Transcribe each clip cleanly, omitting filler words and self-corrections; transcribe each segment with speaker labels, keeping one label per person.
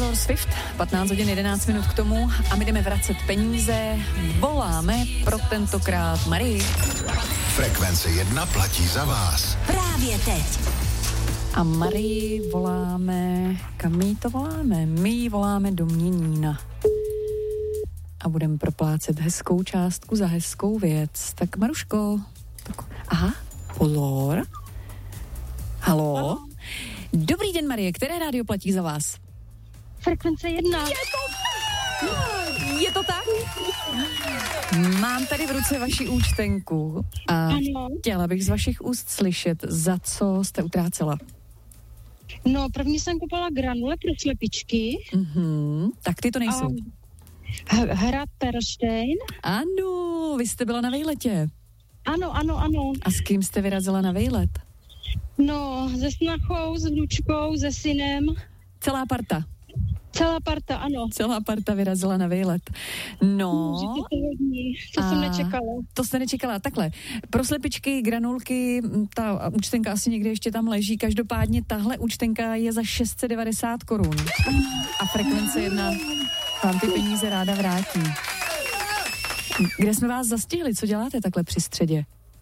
Speaker 1: Taylor Swift, 15 hodin 11 minut k tomu a my jdeme vracet peníze. Voláme pro tentokrát Marii.
Speaker 2: Frekvence 1 platí za vás.
Speaker 3: Právě teď.
Speaker 1: A Marii voláme, kam jí to voláme? My jí voláme do Měnína. A budeme proplácet hezkou částku za hezkou věc. Tak Maruško, aha, pozor. Halo? Dobrý den, Marie, které rádio platí za vás?
Speaker 4: Frekvence 1.
Speaker 1: Je to tak? Mám tady v ruce vaši účtenku a
Speaker 4: Ano.
Speaker 1: chtěla bych z vašich úst slyšet, za co jste utrácela.
Speaker 4: No, první jsem kupovala granule pro slepičky.
Speaker 1: Tak ty to nejsou.
Speaker 4: Hrad Perštejn.
Speaker 1: Ano, vy jste byla na vejletě.
Speaker 4: Ano.
Speaker 1: A s kým jste vyrazila na vejlet?
Speaker 4: No, se snachou, s vnučkou, se synem.
Speaker 1: Celá parta.
Speaker 4: Celá parta, ano.
Speaker 1: Celá parta vyrazila na vejlet. No.
Speaker 4: To jsem nečekala.
Speaker 1: To jste nečekala. Takhle, pro slepičky, granulky, ta účtenka asi někde ještě tam leží. Každopádně tahle účtenka je za 690 korun. A Frekvence 1 vám ty peníze ráda vrátí. Kde jsme vás zastihli? Co děláte takhle při středě?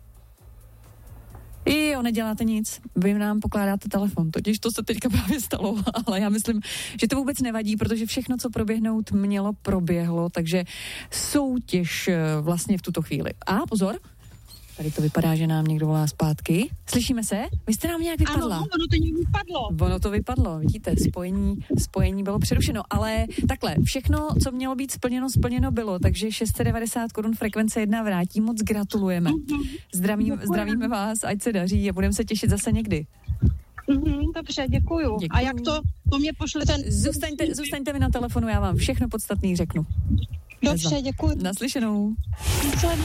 Speaker 1: Jo, neděláte nic. Vy nám pokládáte telefon, totiž to se teďka právě stalo, ale já myslím, že to vůbec nevadí, protože všechno, co proběhnout mělo, proběhlo, takže soutěž vlastně v tuto chvíli. A pozor, tady to vypadá, že nám někdo volá zpátky. Slyšíme se? Vy jste nám nějak vypadla.
Speaker 4: Ano, ono to nějak vypadlo.
Speaker 1: Ono to vypadlo, vidíte, spojení bylo přerušeno, ale takhle, všechno, co mělo být splněno bylo, takže 690 korun Frekvence 1 vrátí, moc gratulujeme. Zdravíme vás, ať se daří a budeme se těšit zase někdy.
Speaker 4: Dobře, děkuju. A jak to mě pošlete?
Speaker 1: Zůstaňte mi na telefonu, já vám všechno podstatný řeknu.
Speaker 4: Dobře, děkuju.
Speaker 1: Naslyšenou.
Speaker 4: Naslyšenou.